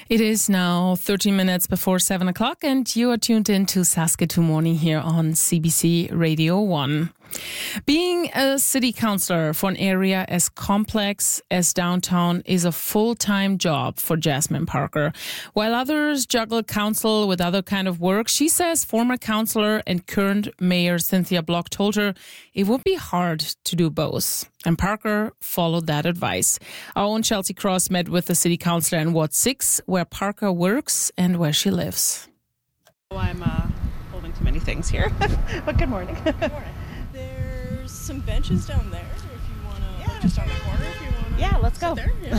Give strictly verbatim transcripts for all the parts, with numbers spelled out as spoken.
It is now thirteen minutes before seven o'clock and you are tuned in to Saskatoon Morning here on C B C Radio one. Being a city councillor for an area as complex as downtown is a full-time job for Jasmine Parker. While others juggle council with other kind of work, she says former councillor and current mayor Cynthia Block told her it would be hard to do both. And Parker followed that advice. Our own Chelsea Cross met with the city councillor in Ward six, where Parker works and where she lives. Oh, I'm uh, holding too many things here. But good morning. Good morning. There's some benches down there if you want to, yeah. Just on the corner if you want to. Yeah, let's go. There. Yeah.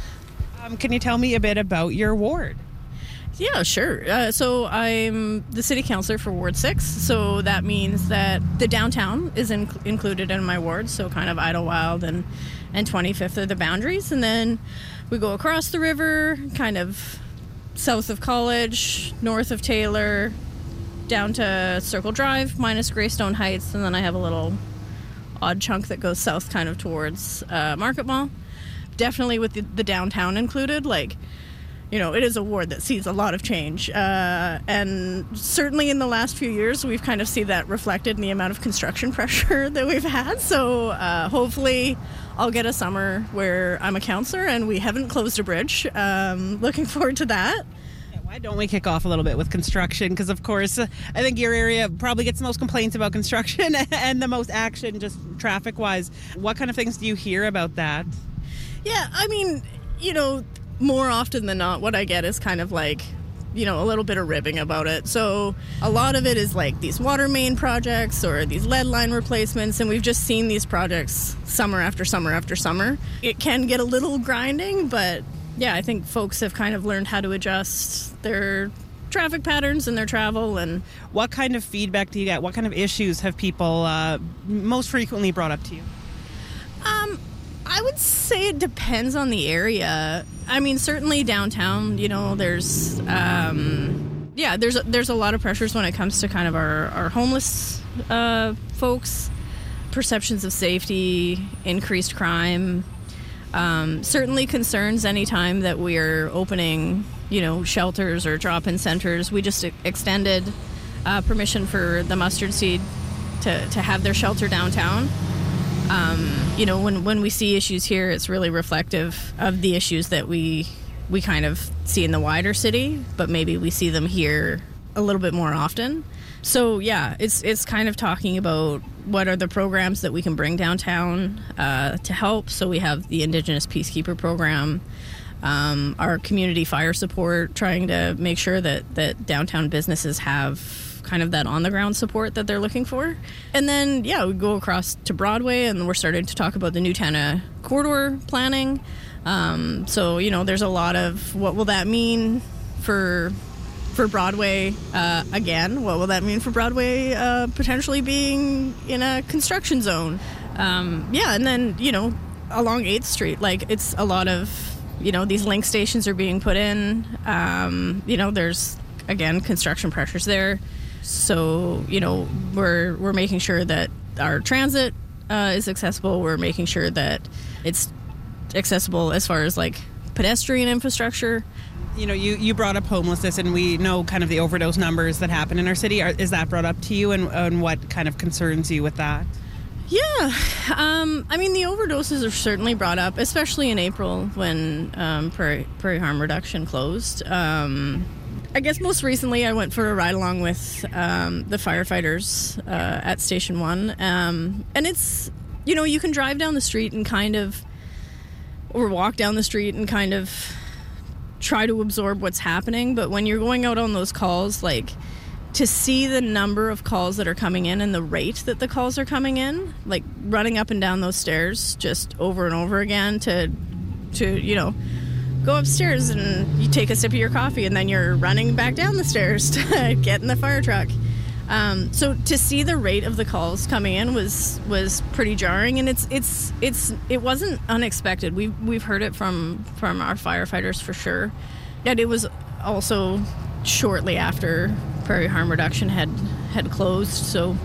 um, can you tell me a bit about your ward? Yeah, sure. Uh, so I'm the city councillor for Ward six, so that means that the downtown is in- included in my ward, so kind of Idlewild and, and twenty-fifth are the boundaries, and then we go across the river, kind of south of College, north of Taylor, down to Circle Drive, minus Greystone Heights, and then I have a little odd chunk that goes south kind of towards uh, Market Mall. Definitely with the, the downtown included, like, you know, it is a ward that sees a lot of change. Uh, and certainly in the last few years, we've kind of seen that reflected in the amount of construction pressure that we've had. So uh, hopefully I'll get a summer where I'm a councillor and we haven't closed a bridge. Um, looking forward to that. Why don't we kick off a little bit with construction? Because, of course, uh, I think your area probably gets the most complaints about construction and the most action just traffic-wise. What kind of things do you hear about that? Yeah, I mean, you know, more often than not, what I get is kind of like, you know, a little bit of ribbing about it. So a lot of it is like these water main projects or these lead line replacements, and we've just seen these projects summer after summer after summer. It can get a little grinding, but yeah, I think folks have kind of learned how to adjust their traffic patterns and their travel. And what kind of feedback do you get? What kind of issues have people uh, most frequently brought up to you? Um, I would say it depends on the area. I mean, certainly downtown, you know, there's, um, yeah, there's, there's a lot of pressures when it comes to kind of our, our homeless uh, folks, perceptions of safety, increased crime. Um, certainly concerns anytime that we're opening, you know, shelters or drop-in centers. We just extended uh, permission for the Mustard Seed to, to have their shelter downtown. Um, you know, when, when we see issues here, it's really reflective of the issues that we we kind of see in the wider city, but maybe we see them here a little bit more often. So, yeah, it's it's kind of talking about what are the programs that we can bring downtown uh, to help. So we have the Indigenous Peacekeeper Program, um, our community fire support, trying to make sure that, that downtown businesses have kind of that on-the-ground support that they're looking for. And then, yeah, we go across to Broadway, and we're starting to talk about the Newtowna corridor planning. Um, so, you know, there's a lot of what will that mean for for Broadway, uh, again, what will that mean for Broadway uh, potentially being in a construction zone? Um, yeah, and then, you know, along eighth Street, like, it's a lot of, you know, these link stations are being put in. Um, you know, there's, again, construction pressures there. So, you know, we're we're making sure that our transit uh, is accessible. We're making sure that it's accessible as far as, like, pedestrian infrastructure. You know, you, you brought up homelessness, and we know kind of the overdose numbers that happen in our city. Are, is that brought up to you, and, and what kind of concerns you with that? Yeah. Um, I mean, the overdoses are certainly brought up, especially in April when um, Prairie, Prairie Harm Reduction closed. Um, I guess most recently I went for a ride along with um, the firefighters uh, at Station one. Um, and it's, you know, you can drive down the street and kind of, or walk down the street and kind of try to absorb what's happening. But when you're going out on those calls, like, to see the number of calls that are coming in and the rate that the calls are coming in, like running up and down those stairs just over and over again to, to you know, go upstairs and you take a sip of your coffee and then you're running back down the stairs to get in the fire truck. Um, so to see the rate of the calls coming in was was pretty jarring, and it's it's it's it wasn't unexpected. We've we've heard it from from our firefighters for sure. Yet it was also shortly after Prairie Harm Reduction had had closed. So,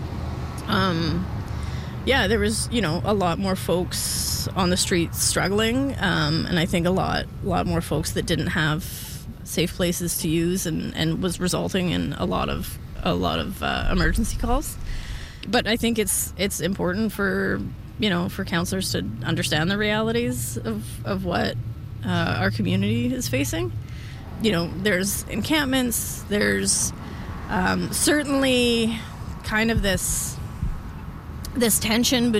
um, yeah, there was you know a lot more folks on the streets struggling, um, and I think a lot a lot more folks that didn't have safe places to use, and, and was resulting in a lot of a lot of uh, emergency calls. But I think it's it's important for you know for counselors to understand the realities of of what uh, our community is facing. You know, there's encampments. There's um, certainly kind of this this tension between